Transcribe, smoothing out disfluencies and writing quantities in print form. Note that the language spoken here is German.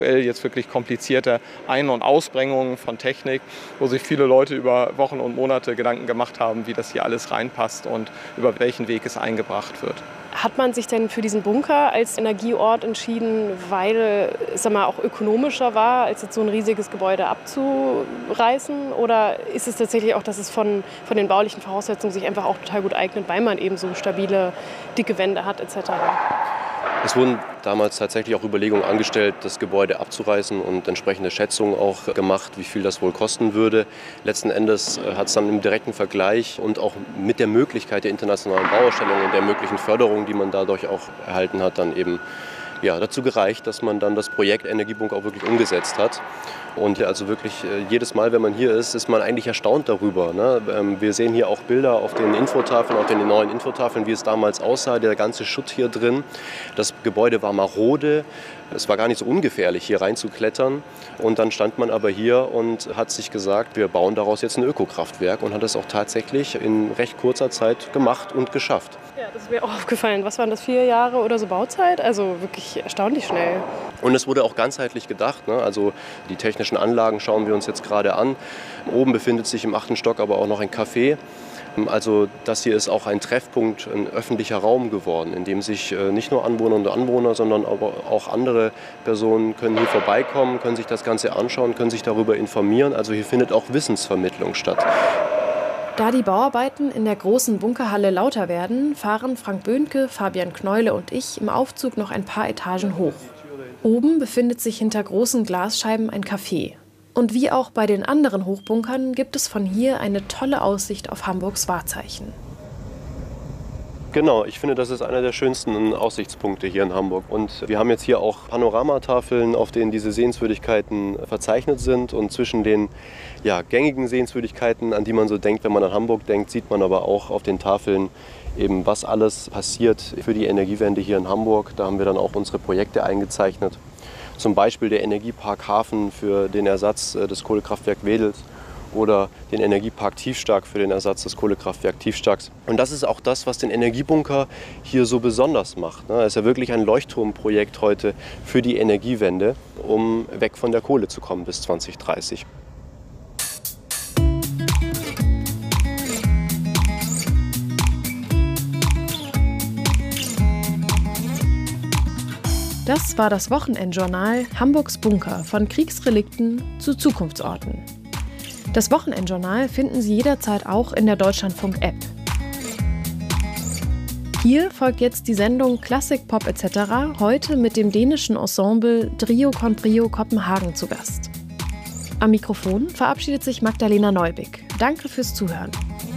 Jetzt wirklich komplizierte Ein- und Ausbringungen von Technik, wo sich viele Leute über Wochen und Monate Gedanken gemacht haben, wie das hier alles reinpasst und über welchen Weg es eingebracht wird. Hat man sich denn für diesen Bunker als Energieort entschieden, weil es auch ökonomischer war, als jetzt so ein riesiges Gebäude abzureißen? Oder ist es tatsächlich auch, dass es von den baulichen Voraussetzungen sich einfach auch total gut eignet, weil man eben so stabile, dicke Wände hat etc.? Es wurden damals tatsächlich auch Überlegungen angestellt, das Gebäude abzureißen und entsprechende Schätzungen auch gemacht, wie viel das wohl kosten würde. Letzten Endes hat es dann im direkten Vergleich und auch mit der Möglichkeit der internationalen Bauausstellung und der möglichen Förderung, die man dadurch auch erhalten hat, dann eben dazu gereicht, dass man dann das Projekt Energiebunker auch wirklich umgesetzt hat. Und also wirklich jedes Mal, wenn man hier ist man eigentlich erstaunt darüber. Ne? Wir sehen hier auch Bilder auf den Infotafeln, auf den neuen Infotafeln, wie es damals aussah, der ganze Schutt hier drin. Das Gebäude war marode. Es war gar nicht so ungefährlich, hier reinzuklettern. Und dann stand man aber hier und hat sich gesagt, wir bauen daraus jetzt ein Ökokraftwerk und hat es auch tatsächlich in recht kurzer Zeit gemacht und geschafft. Ja, das ist mir auch aufgefallen. Was waren das, 4 Jahre oder so Bauzeit? Also wirklich erstaunlich schnell. Und es wurde auch ganzheitlich gedacht. Ne? Also die technischen Anlagen schauen wir uns jetzt gerade an. Oben befindet sich im 8. Stock aber auch noch ein Café. Also das hier ist auch ein Treffpunkt, ein öffentlicher Raum geworden, in dem sich nicht nur Anwohnerinnen und Anwohner, sondern aber auch andere Personen können hier vorbeikommen, können sich das Ganze anschauen, können sich darüber informieren. Also hier findet auch Wissensvermittlung statt. Da die Bauarbeiten in der großen Bunkerhalle lauter werden, fahren Frank Böhnke, Fabian Kneule und ich im Aufzug noch ein paar Etagen hoch. Oben befindet sich hinter großen Glasscheiben ein Café. Und wie auch bei den anderen Hochbunkern gibt es von hier eine tolle Aussicht auf Hamburgs Wahrzeichen. Genau, ich finde, das ist einer der schönsten Aussichtspunkte hier in Hamburg. Und wir haben jetzt hier auch Panoramatafeln, auf denen diese Sehenswürdigkeiten verzeichnet sind. Und zwischen den gängigen Sehenswürdigkeiten, an die man so denkt, wenn man an Hamburg denkt, sieht man aber auch auf den Tafeln eben, was alles passiert für die Energiewende hier in Hamburg. Da haben wir dann auch unsere Projekte eingezeichnet. Zum Beispiel der Energiepark Hafen für den Ersatz des Kohlekraftwerks Wedels oder den Energiepark Tiefstark für den Ersatz des Kohlekraftwerks Tiefstarks. Und das ist auch das, was den Energiebunker hier so besonders macht. Es ist ja wirklich ein Leuchtturmprojekt heute für die Energiewende, um weg von der Kohle zu kommen bis 2030. Das war das Wochenendjournal Hamburgs Bunker von Kriegsrelikten zu Zukunftsorten. Das Wochenendjournal finden Sie jederzeit auch in der Deutschlandfunk-App. Hier folgt jetzt die Sendung Klassik, Pop etc. heute mit dem dänischen Ensemble Trio con Brio Kopenhagen zu Gast. Am Mikrofon verabschiedet sich Magdalena Neubig. Danke fürs Zuhören.